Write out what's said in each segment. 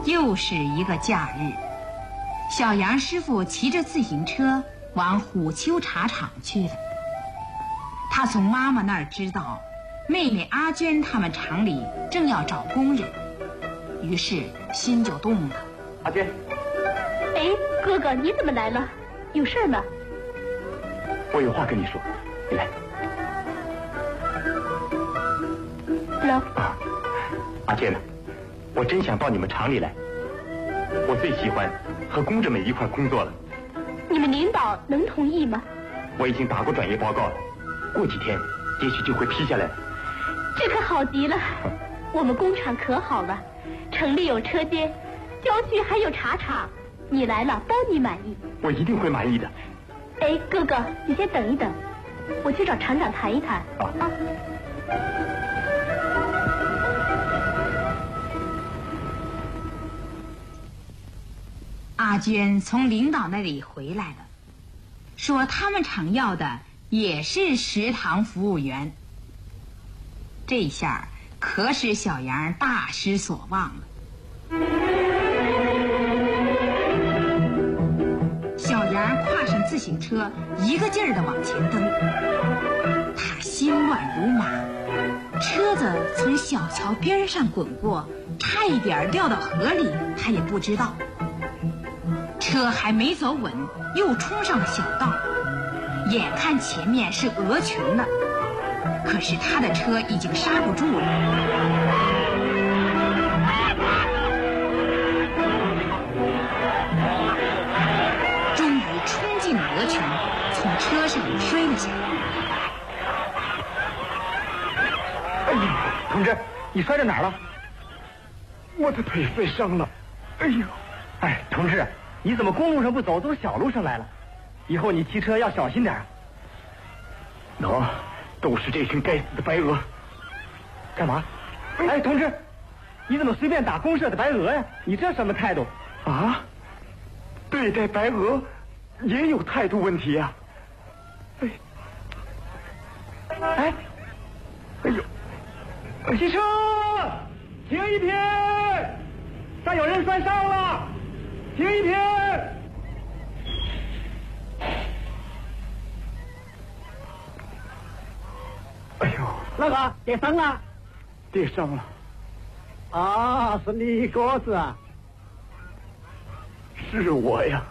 又是一个假日，小杨师傅骑着自行车往虎丘茶厂去了。他从妈妈那儿知道，妹妹阿娟他们厂里正要找工人，于是心就动了。 阿娟， 哎，哥哥，你怎么来了？有事吗？ 我有话跟你说，你来。 走。 啊，阿娟呢？我真想到你们厂里来，我最喜欢和工人们一块工作了。 你们领导能同意吗？ 我已经打过转业报告了，过几天也许就会批下来了。 这可好极了，我们工厂可好了，城里有车间，郊区还有茶厂，你来了包你满意。 我一定会满意的。 哎，哥哥，你先等一等，我去找厂长谈一谈。 啊。 阿娟从领导那里回来了，说他们厂要的也是食堂服务员。这下可使小杨大失所望了。小杨跨上自行车，一个劲儿地往前蹬，他心乱如麻，车子从小桥边上滚过，差一点掉到河里，他也不知道。车还没走稳，又冲上了小道，眼看前面是鹅群了，可是他的车已经刹不住了。终于冲进了鹅群，从车上摔了下来。 哎呀，同志，你摔在哪儿了？我的腿摔伤了。哎呦，哎，同志，你怎么公路上不走，走小路上来了？以后你骑车要小心点。喏，都是这群该死的白鹅。干嘛？哎，同志，你怎么随便打公社的白鹅呀？你这什么态度？啊？对待白鹅也有态度问题呀。哎，哎呦，汽车，停一停！上有人摔伤了，停一停！哎呦， 那个跌伤了？ 跌伤了。 啊，是你哥子啊？ 是我呀。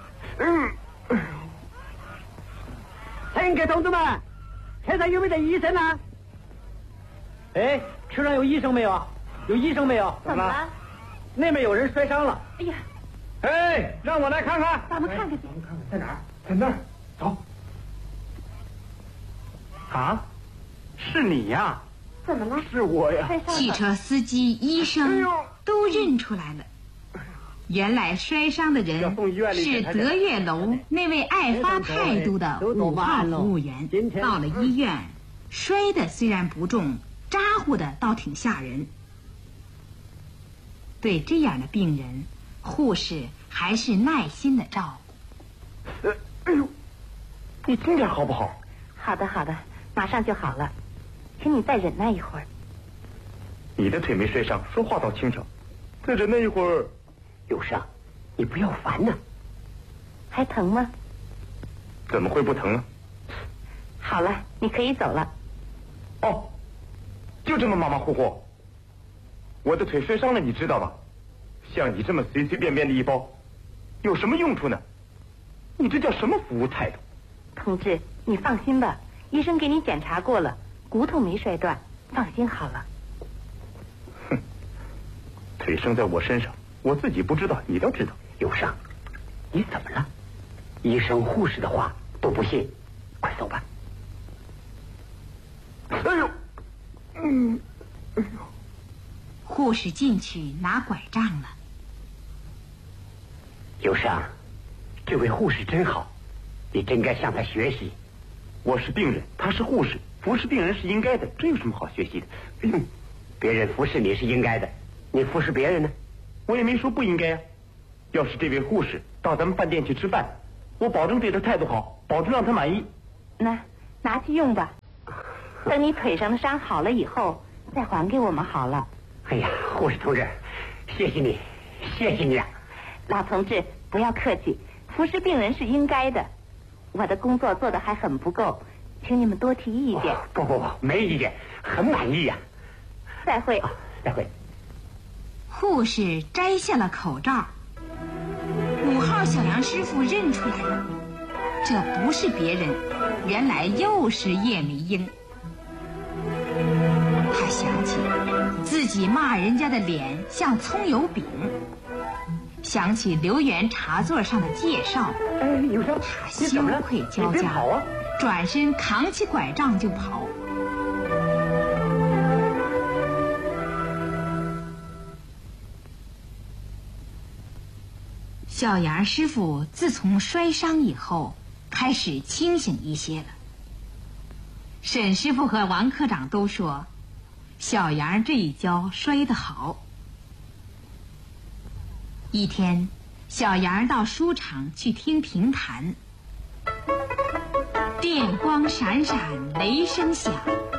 乘客同志们，车上有没得医生啊？哎，车上有医生没有？有医生没有？ 怎么了？ 那边有人摔伤了。 哎呀， 哎，让我来看看。 咱们看看去。 咱们看看在哪儿？在那儿。走。 啊，是你呀？ 怎么了？ 是我呀。 汽车司机、医生都认出来了。原来摔伤的人是德月楼那位爱发态度的5号服务员。到了医院，摔的虽然不重，咋呼的倒挺吓人。对这样的病人，护士还是耐心的照顾。 哎呦，你轻点好不好？ 好的好的，马上就好了，请你再忍耐一会儿。 你的腿没摔伤，说话倒轻巧。再忍耐一会儿。 有伤，你不要烦呐。 还疼吗？ 怎么会不疼呢？ 好了，你可以走了。 哦，就这么马马虎虎。我的腿摔伤了，你知道吧？像你这么随随便便的一包，有什么用处呢？你这叫什么服务态度？ 同志，你放心吧，医生给你检查过了，骨头没摔断，放心好了。 哼，腿生在我身上，我自己不知道，你倒知道。 有伤，你怎么了？医生护士的话都不信，快走吧。 哎呦，哎呦。 护士进去拿拐杖了。 有伤，这位护士真好，你真该向她学习。 我是病人，他是护士，服侍病人是应该的，这有什么好学习的？ 别人服侍你是应该的，你服侍别人呢？ 我也没说不应该呀。要是这位护士到咱们饭店去吃饭，我保证对他态度好，保证让他满意。 拿去用吧，等你腿上的伤好了以后再还给我们好了。 哎呀，护士同志，谢谢你， 谢谢你啊。 老同志，不要客气，服侍病人是应该的。我的工作做得还很不够，请你们多提意见。 不，没意见，很满意呀。 再会。 再会。 护士摘下了口罩，5号小杨师傅认出来了，这不是别人，原来又是叶明英。他想起自己骂人家的脸像葱油饼，想起留园茶座上的介绍， 有什么？ 他羞愧交加，转身扛起拐杖就跑。小杨师傅自从摔伤以后，开始清醒一些了。沈师傅和王科长都说，小杨这一跤摔得好。一天，小杨到书场去听评弹，电光闪闪，雷声响。